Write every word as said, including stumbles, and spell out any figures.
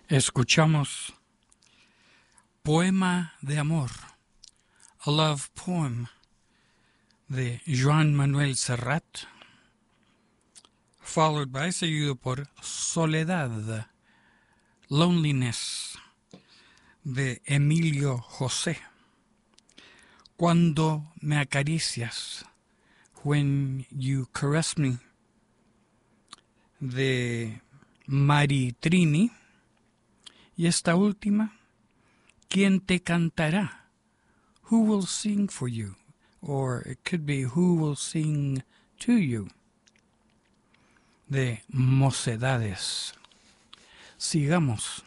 Escuchamos Poema de Amor, A Love Poem, de Joan Manuel Serrat, followed by, seguido por Soledad, Loneliness, de Emilio José. Cuando me acaricias, When You Caress Me, de Mari Trini. Y esta última, ¿quién te cantará? Who will sing for you? Or it could be Who will sing to you? De Mocedades. Sigamos.